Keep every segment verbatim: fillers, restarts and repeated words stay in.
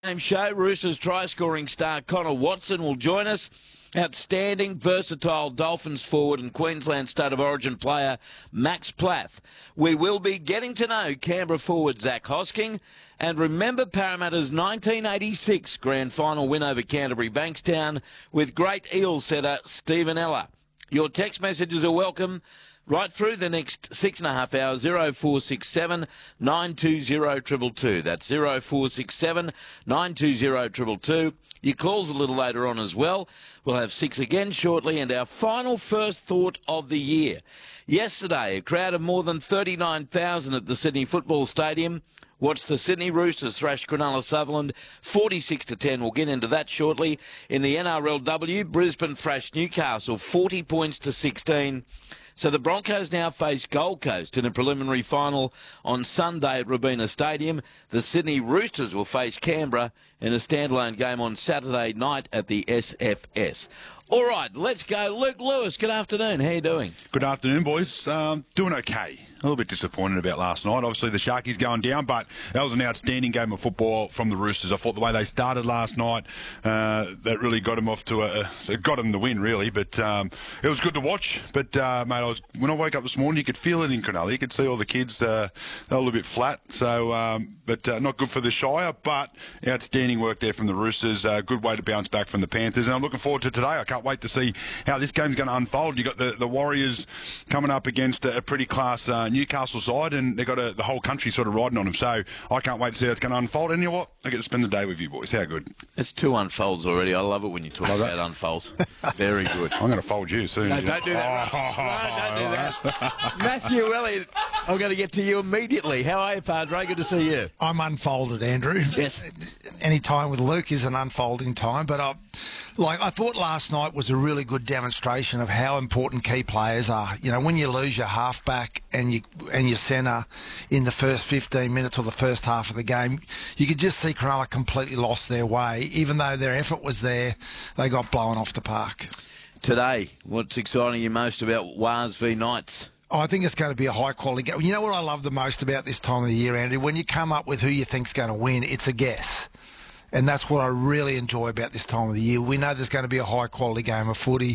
Game show, Roosters try-scoring star Connor Watson will join us. Outstanding, versatile Dolphins forward and Queensland State of Origin player Max Plath. We will be getting to know Canberra forward Zach Hosking. And remember Parramatta's nineteen eighty-six grand final win over Canterbury Bankstown with great Eels setter Stephen Ella. Your text messages are welcome right through the next six and a half hours. zero four six seven nine two zero two two two. That's zero four six seven nine two zero two two two. Your calls a little later on as well. We'll have six again shortly, and our final first thought of the year. Yesterday, a crowd of more than thirty-nine thousand at the Sydney Football Stadium watched the Sydney Roosters thrash Cronulla Sutherland forty-six to ten. We'll get into that shortly. In the N R L W, Brisbane thrashed Newcastle forty points to sixteen. So the Broncos now face Gold Coast in a preliminary final on Sunday at Robina Stadium. The Sydney Roosters will face Canberra in a standalone game on Saturday night at the S F S. All right, let's go. Luke Lewis, good afternoon. How you doing? Good afternoon, boys. Um, doing okay. A little bit disappointed about last night. Obviously, the Sharkies going down, but that was an outstanding game of football from the Roosters. I thought the way they started last night, uh, that really got them off to a, a got them the win, really. But um, it was good to watch. But uh, mate, I was, when I woke up this morning, you could feel it in Cronulla. You could see all the kids. Uh, they were a little bit flat. So, um, but uh, not good for the Shire. But outstanding work there from the Roosters. Uh, good way to bounce back from the Panthers. And I'm looking forward to today. I can't wait to see how this game's going to unfold. You got the, the Warriors coming up against a, a pretty class uh, Newcastle side, and they've got a, the whole country sort of riding on them. So I can't wait to see how it's going to unfold. And you know what? I get to spend the day with you boys. How good. It's two unfolds already. I love it when you talk about unfolds. Very good. I'm going to fold you soon. No, don't do that. Oh, no, don't do that. Matthew Elliott, I'm going to get to you immediately. How are you, Padre? Good to see you. I'm unfolded, Andrew. Yes. Any time with Luke is an unfolding time, but I, like I thought last night was a really good demonstration of how important key players are. You know, when you lose your halfback and you and your centre in the first fifteen minutes or the first half of the game, you could just see Cronulla completely lost their way. Even though their effort was there, they got blown off the park. Today, what's exciting you most about Wars v Knights? Oh, I think it's going to be a high-quality game. You know what I love the most about this time of the year, Andrew? When you come up with who you think's going to win, it's a guess. And that's what I really enjoy about this time of the year. We know there's going to be a high-quality game of footy.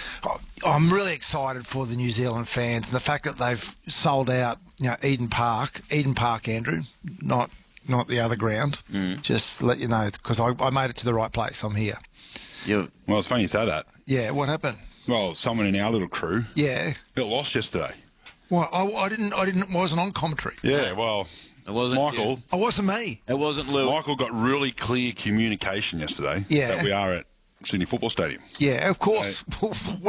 I'm really excited for the New Zealand fans and the fact that they've sold out, you know, Eden Park. Eden Park, Andrew, not not the other ground. Mm. Just to let you know, because I, I made it to the right place. I'm here. Yeah. Well, it's funny you say that. Yeah, what happened? Well, someone in our little crew yeah. got lost yesterday. Well, I, I didn't. I didn't. Wasn't on commentary. Yeah. Well, it wasn't Michael. You. It wasn't me. It wasn't Lou. Michael got really clear communication yesterday. Yeah. That we are at Sydney Football Stadium. Yeah, of course. So,